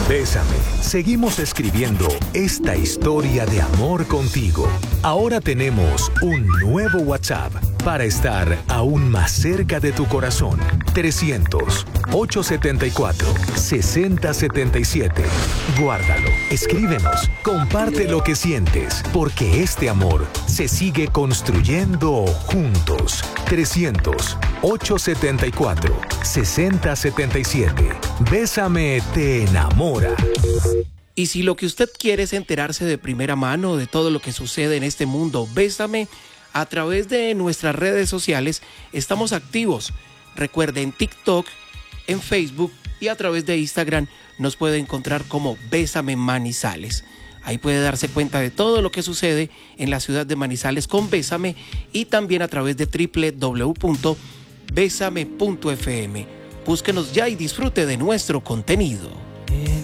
Bésame. Seguimos escribiendo esta historia de amor contigo. Ahora tenemos un nuevo WhatsApp para estar aún más cerca de tu corazón. 300-874-6077. Guárdalo, escríbenos, comparte lo que sientes, porque este amor se sigue construyendo juntos. 300-874-6077. Bésame te enamora. Y si lo que usted quiere es enterarse de primera mano de todo lo que sucede en este mundo, Bésame, a través de nuestras redes sociales estamos activos. Recuerde, en TikTok, en Facebook y a través de Instagram nos puede encontrar como Bésame Manizales. Ahí puede darse cuenta de todo lo que sucede en la ciudad de Manizales con Bésame y también a través de www.besame.fm. Búsquenos ya y disfrute de nuestro contenido.